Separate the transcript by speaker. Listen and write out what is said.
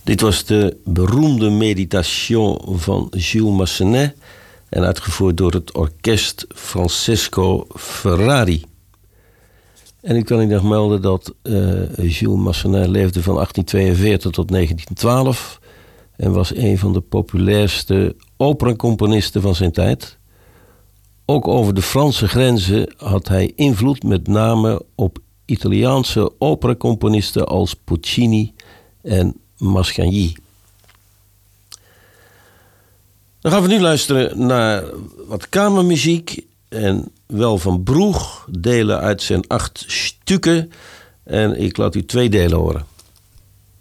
Speaker 1: Dit was de beroemde Meditation van Jules Massenet en uitgevoerd door het orkest Francesco Ferrari. En ik kan u nog melden dat Jules Massenet leefde van 1842 tot 1912 en was een van de populairste operacomponisten van zijn tijd. Ook over de Franse grenzen had hij invloed, met name op Italiaanse operacomponisten als Puccini en Mascagni. Dan gaan we nu luisteren naar wat kamermuziek en wel van Bruch, delen uit zijn 8 stukken. En ik laat u 2 delen horen.